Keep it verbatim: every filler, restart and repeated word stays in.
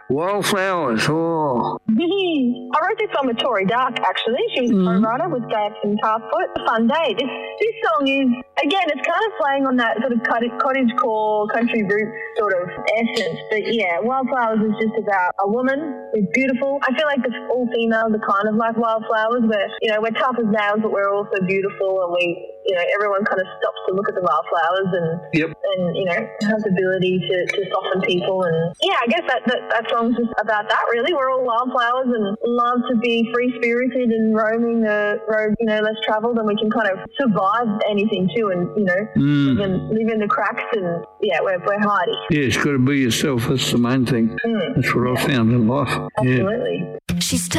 Wildflowers, oh. I wrote this song with Tori Dark, actually. She was a Mm. co-writer with Dave and Taskfoot. A fun day. This, this song is, again, it's kind of playing on that sort of cottage, cottage core, country roots sort of essence. But yeah, Wildflowers is just about a woman who's beautiful. I feel like the, all females are kind of like wildflowers, where, you know, we're tough as nails, but we're also beautiful, and we, you know, everyone kind of stops to look at the wildflowers and, Yep. and you know, has the ability to, to soften people. And yeah, I guess that, that, that song's just about that, really. We're all wildflowers and love to be free-spirited and roaming the road, you know, less travelled, and we can kind of survive anything too, and, you know, Mm. live, in, live in the cracks, and yeah, we're, we're hardy. Yeah, it's got to be yourself. That's the main thing. Mm. That's what I found in life. Yeah. Absolutely. She's